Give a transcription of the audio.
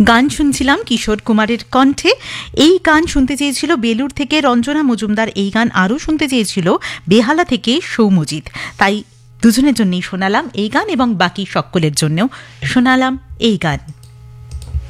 গান শুনছিলাম কিশোর কুমারের কণ্ঠে। এই গান শুনতে চেয়েছিল বেলুর থেকে রঞ্জনা মজুমদার, এই গান আরও শুনতে চেয়েছিল বেহালা থেকে সৌমজিৎ। তাই দুজনের জন্যই শোনালাম এই গান এবং বাকি সকলের জন্যও শোনালাম এই গান।